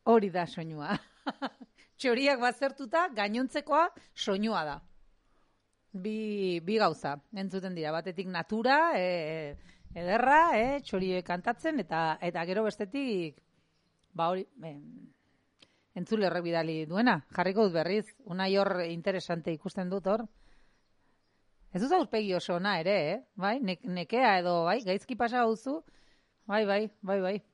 Hori da soinua. Txoriak bazertuta, gainontzekoa soinua da. Bi gauza, entzuten dira. Batetik natura, ederra, txoriek kantatzen, eta gero bestetik, hori, entzule horrek bidali duena. Jarriko dut berriz, unai hor interesante ikusten dut hor. Ez dut aurpegi oso ona ere, bai? Nekea edo, bai? Gaizki pasa duzu? Bai.